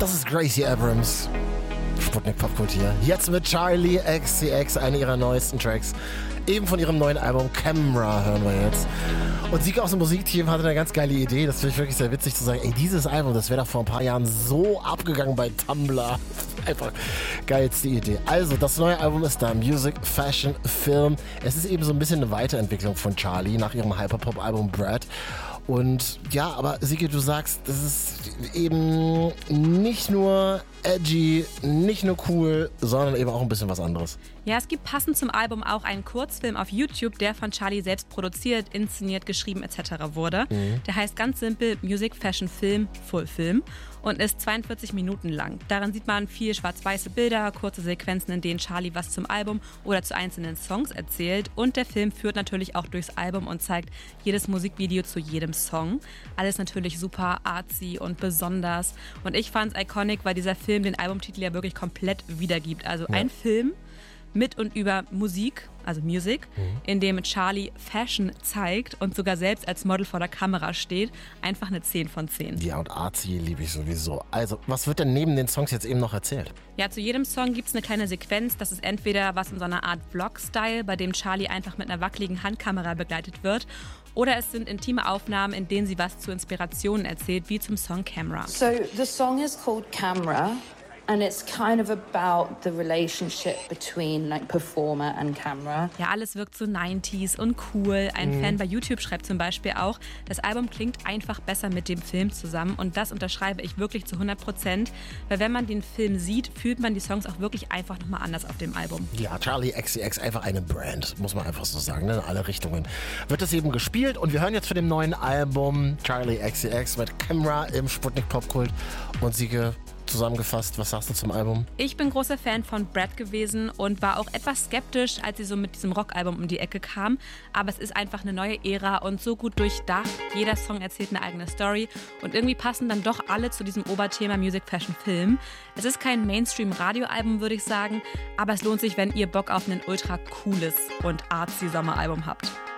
Das ist Gracie Abrams. Sputnik Popkultur. Jetzt mit Charli XCX, einer ihrer neuesten Tracks. Eben von ihrem neuen Album Camera hören wir jetzt. Und Sika aus dem Musikteam hatte eine ganz geile Idee. Das finde ich wirklich sehr witzig zu sagen, ey, dieses Album, das wäre doch vor ein paar Jahren so abgegangen bei Tumblr. Einfach geilste Idee. Also, das neue Album ist da. Music, Fashion, Film. Es ist eben so ein bisschen eine Weiterentwicklung von Charli nach ihrem Hyperpop-Album Brad. Und ja, aber Siki, du sagst, das ist eben nicht nur edgy, nicht nur cool, sondern eben auch ein bisschen was anderes. Ja, es gibt passend zum Album auch einen Kurzfilm auf YouTube, der von Charli selbst produziert, inszeniert, geschrieben etc. wurde. Der heißt ganz simpel Music, Fashion, Film, Full Film und ist 42 Minuten lang. Darin sieht man viel schwarz-weiße Bilder, kurze Sequenzen, in denen Charli was zum Album oder zu einzelnen Songs erzählt. Und der Film führt natürlich auch durchs Album und zeigt jedes Musikvideo zu jedem Song. Alles natürlich super artsy und besonders. Und ich fand's iconic, weil dieser Film den Albumtitel ja wirklich komplett wiedergibt. Also ein Film mit und über Musik, also Music, in dem Charli Fashion zeigt und sogar selbst als Model vor der Kamera steht. Einfach eine 10 von 10. Ja, und artsy liebe ich sowieso. Also, was wird denn neben den Songs jetzt eben noch erzählt? Ja, zu jedem Song gibt es eine kleine Sequenz. Das ist entweder was in so einer Art Vlog-Style, bei dem Charli einfach mit einer wackeligen Handkamera begleitet wird. Oder es sind intime Aufnahmen, in denen sie was zu Inspirationen erzählt, wie zum Song Camera. So the song is called Camera. And it's kind of about the relationship between like performer and camera. Ja, alles wirkt so 90s und cool. Ein Fan bei YouTube schreibt zum Beispiel auch, das Album klingt einfach besser mit dem Film zusammen. Und das unterschreibe ich wirklich zu 100%. Weil wenn man den Film sieht, fühlt man die Songs auch wirklich einfach nochmal anders auf dem Album. Ja, Charli XCX, einfach eine Brand, muss man einfach so sagen, ne? In alle Richtungen. Wird das eben gespielt und wir hören jetzt für dem neuen Album Charli XCX mit Camera im Sputnik Popkult. Und Siege, zusammengefasst, was sagst du zum Album? Ich bin großer Fan von Brad gewesen und war auch etwas skeptisch, als sie so mit diesem Rockalbum um die Ecke kam. Aber es ist einfach eine neue Ära und so gut durchdacht. Jeder Song erzählt eine eigene Story und irgendwie passen dann doch alle zu diesem Oberthema Music, Fashion, Film. Es ist kein Mainstream-Radio-Album, würde ich sagen, aber es lohnt sich, wenn ihr Bock auf ein ultra cooles und artsy Sommeralbum habt.